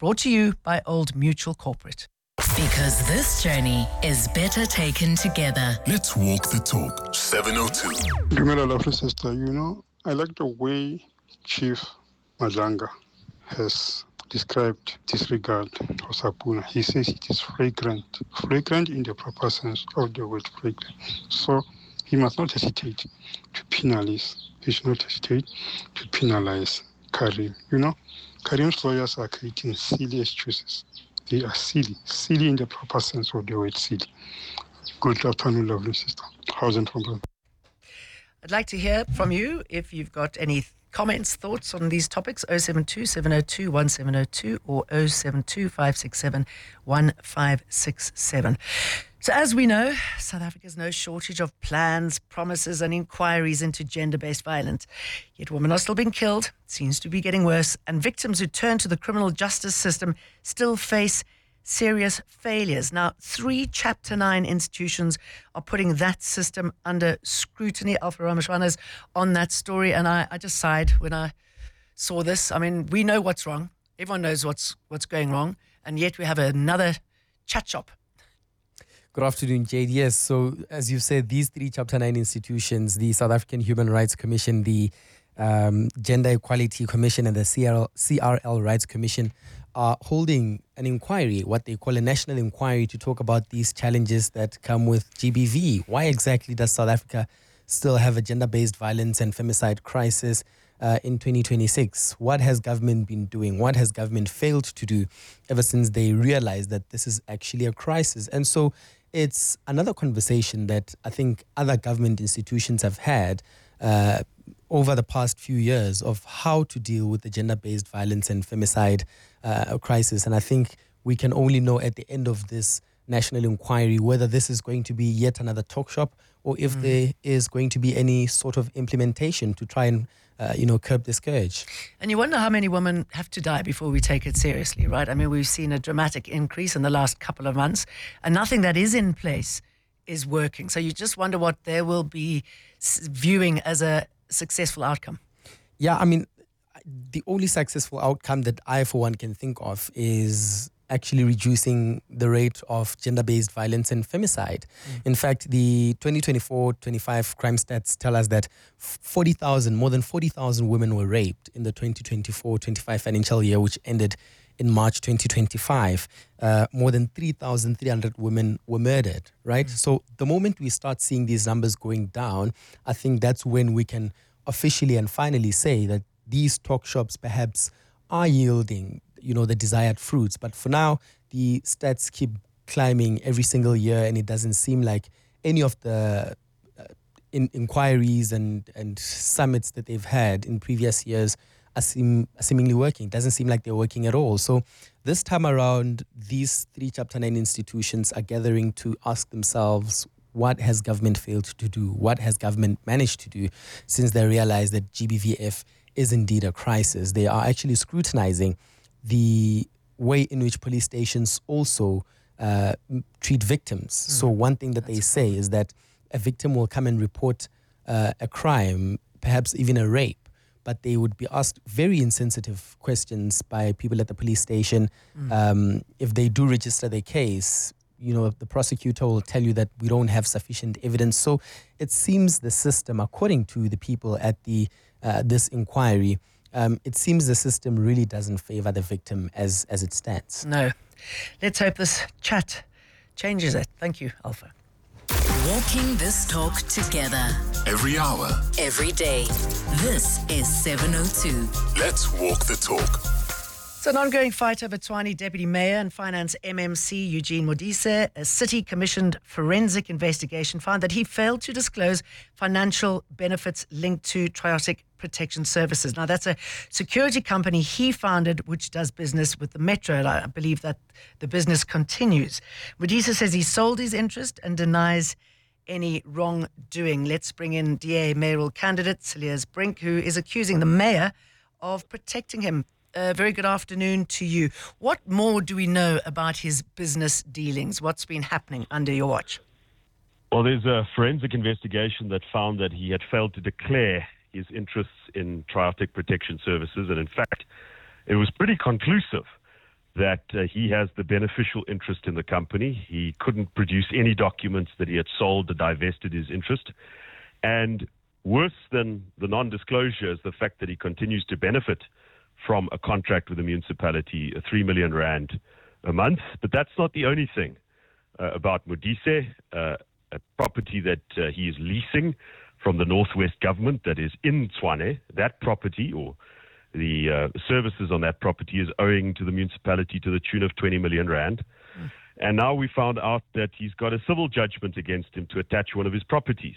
brought to you by Old Mutual Corporate. Because this journey is better taken together. Let's walk the talk. 702. Dumela lovely sister, I like the way Chief Madlanga has described disregard for Sapuna. He says it is flagrant in the proper sense of the word flagrant. So he must not hesitate to penalize. He should not hesitate to penalize Karim. Karim's lawyers are creating silly excuses. They are silly in the proper sense of the word silly. Good afternoon, lovely sister. How's it from? I'd like to hear from you if you've got any comments, thoughts on these topics. 072 702 1702 or 072 567 1567. So as we know, South Africa's no shortage of plans, promises and inquiries into gender-based violence. Yet women are still being killed, seems to be getting worse, and victims who turn to the criminal justice system still face serious failures. Now, 3 Chapter 9 institutions are putting that system under scrutiny. Alpha Ramashwana's on that story, and I just sighed when I saw this. I mean, we know what's wrong. Everyone knows what's going wrong, and yet we have another chat shop. Good afternoon, Jade. Yes, so as you said, these 3 Chapter 9 institutions, the South African Human Rights Commission, the Gender Equality Commission and the CRL Rights Commission are holding an inquiry, what they call a national inquiry, to talk about these challenges that come with GBV. Why exactly does South Africa still have a gender-based violence and femicide crisis in 2026? What has government been doing? What has government failed to do ever since they realized that this is actually a crisis? And so it's another conversation that I think other government institutions have had over the past few years of how to deal with the gender-based violence and femicide crisis. And I think we can only know at the end of this national inquiry whether this is going to be yet another talk shop or if there is going to be any sort of implementation to try and curb the scourge. And you wonder how many women have to die before we take it seriously, right? I mean, we've seen a dramatic increase in the last couple of months, and nothing that is in place is working. So you just wonder what they will be viewing as a successful outcome. Yeah, I mean, the only successful outcome that I, for one, can think of is actually reducing the rate of gender-based violence and femicide. In fact, the 2024-25 crime stats tell us that more than 40,000 women were raped in the 2024-25 financial year, which ended in March 2025. More than 3,300 women were murdered, right? So the moment we start seeing these numbers going down, I think that's when we can officially and finally say that these talk shops perhaps are yielding the desired fruits. But for now, the stats keep climbing every single year, and it doesn't seem like any of the inquiries and summits that they've had in previous years are seemingly working. It doesn't seem like they're working at all. So this time around, these 3 Chapter 9 institutions are gathering to ask themselves, what has government failed to do? What has government managed to do since they realized that GBVF is indeed a crisis? They are actually scrutinizing the way in which police stations also treat victims. So one thing that they say is that a victim will come and report a crime, perhaps even a rape, but they would be asked very insensitive questions by people at the police station. If they do register their case, the prosecutor will tell you that we don't have sufficient evidence. So it seems the system, according to the people at this inquiry, it seems the system really doesn't favor the victim as it stands. No. Let's hope this chat changes it. Thank you, Alpha. Walking this talk together. Every hour. Every day. This is 702. Let's walk the talk. It's an ongoing fight over Tshwane Deputy Mayor and Finance MMC Eugene Modise. A city-commissioned forensic investigation found that he failed to disclose financial benefits linked to Triotic Protection Services. Now, that's a security company he founded, which does business with the Metro, and I believe that the business continues. Modise says he sold his interest and denies any wrongdoing. Let's bring in DA mayoral candidate Cilliers Brink, who is accusing the mayor of protecting him. Very good afternoon to you. What more do we know about his business dealings? What's been happening under your watch? Well, there's a forensic investigation that found that he had failed to declare his interests in Triotic Protection Services, and in fact, it was pretty conclusive. that he has the beneficial interest in the company. He couldn't produce any documents that he had sold or divested his interest. And worse than the non-disclosure is the fact that he continues to benefit from a contract with the municipality, 3 million rand a month. But that's not the only thing about Modise, a property that he is leasing from the Northwest government that is in Tshwane. That property, or the services on that property, is owing to the municipality to the tune of 20 million rand. And now we found out that he's got a civil judgment against him to attach one of his properties.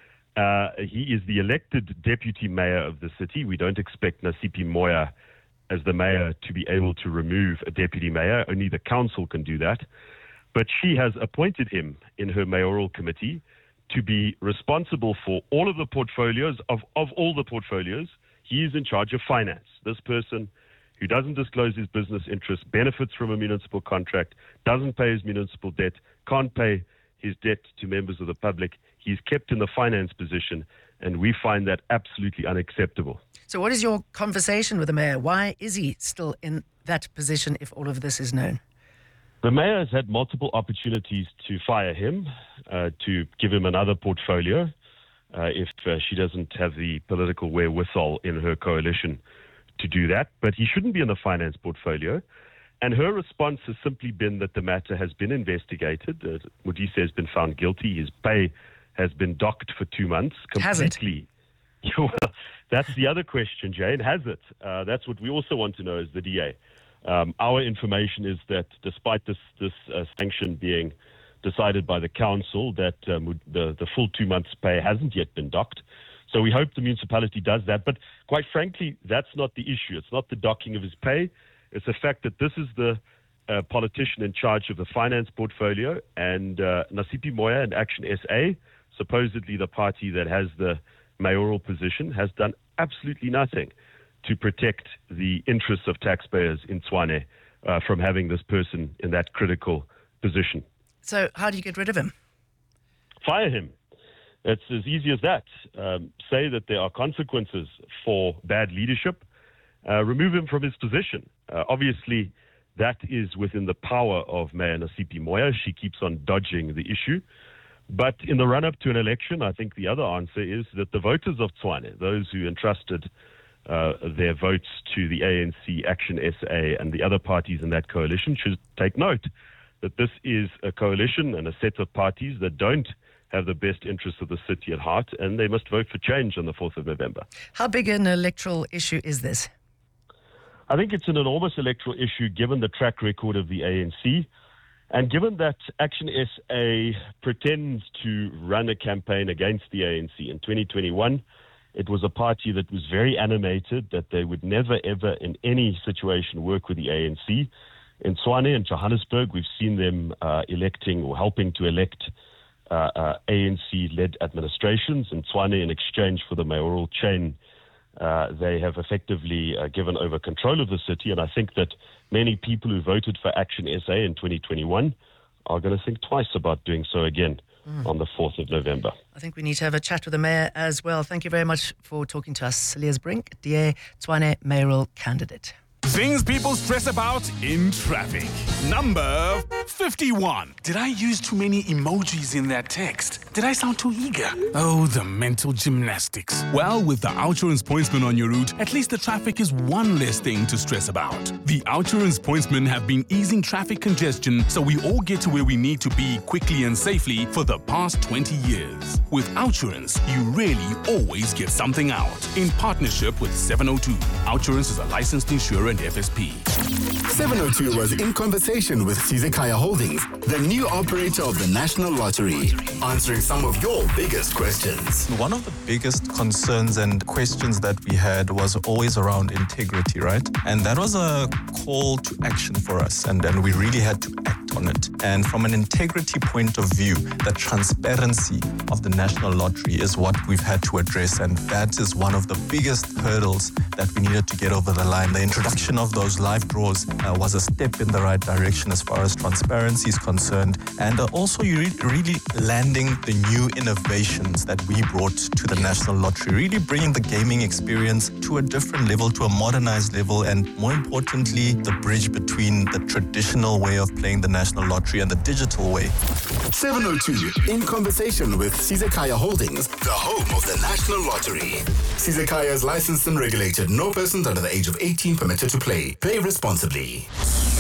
He is the elected deputy mayor of the city. We don't expect Nasipi Moya as the mayor to be able to remove a deputy mayor. Only the council can do that. But she has appointed him in her mayoral committee to be responsible for all of the portfolios. Of all the portfolios, he is in charge of finance. This person who doesn't disclose his business interests, benefits from a municipal contract, doesn't pay his municipal debt, can't pay his debt to members of the public. He's kept in the finance position, and we find that absolutely unacceptable. So what is your conversation with the mayor? Why is he still in that position if all of this is known? The mayor has had multiple opportunities to fire him, to give him another portfolio, if she doesn't have the political wherewithal in her coalition to do that. But he shouldn't be in the finance portfolio. And her response has simply been that the matter has been investigated. Modise has been found guilty. His pay has been docked for 2 months completely. Has it? Well, that's the other question, Jane. Has it? That's what we also want to know as the DA. Our information is that despite this sanction being decided by the council, that the full 2 months' pay hasn't yet been docked. So we hope the municipality does that. But quite frankly, that's not the issue. It's not the docking of his pay. It's the fact that this is the politician in charge of the finance portfolio, and Nasipi Moya and Action SA, supposedly the party that has the mayoral position, has done absolutely nothing to protect the interests of taxpayers in Tshwane from having this person in that critical position. So how do you get rid of him? Fire him. It's as easy as that. Say that there are consequences for bad leadership. Remove him from his position. Obviously, that is within the power of Mayor Nasipi Moya. She keeps on dodging the issue. But in the run-up to an election, I think the other answer is that the voters of Tshwane, those who entrusted their votes to the ANC, Action SA, and the other parties in that coalition, should take note that this is a coalition and a set of parties that don't have the best interests of the city at heart, and they must vote for change on the 4th of November. How big an electoral issue is this? I think it's an enormous electoral issue given the track record of the ANC, and given that Action SA pretends to run a campaign against the ANC. In 2021, it was a party that was very animated, that they would never, ever in any situation work with the ANC. In Tshwane and Johannesburg, we've seen them electing or helping to elect ANC-led administrations. In Tshwane, in exchange for the mayoral chain, they have effectively given over control of the city. And I think that many people who voted for Action SA in 2021 are going to think twice about doing so again on the 4th of November. I think we need to have a chat with the mayor as well. Thank you very much for talking to us. Elias Brink, DA Tshwane mayoral candidate. Things people stress about in traffic. Number 51. Did I use too many emojis in that text? Did I sound too eager? Oh, the mental gymnastics. Well, with the Outsurance Pointsman on your route, at least the traffic is one less thing to stress about. The Outsurance Pointsmen have been easing traffic congestion so we all get to where we need to be quickly and safely for the past 20 years. With Outsurance, you really always get something out. In partnership with 702. Outsurance is a licensed insurer and FSP. 702 was in conversation with Sizekaya Holdings, the new operator of the National Lottery, answering some of your biggest questions. One of the biggest concerns and questions that we had was always around integrity, right? And that was a call to action for us, and then we really had to act stamp on it. And from an integrity point of view, the transparency of the National Lottery is what we've had to address, and that is one of the biggest hurdles that we needed to get over the line. The introduction of those live draws was a step in the right direction as far as transparency is concerned, and also you really landing the new innovations that we brought to the National Lottery, really bringing the gaming experience to a different level, to a modernized level, and more importantly, the bridge between the traditional way of playing the National Lottery and the digital way. 702, in conversation with Sizekaya Holdings, the home of the National Lottery. Sizekaya is licensed and regulated. No persons under the age of 18 permitted to play. Play responsibly.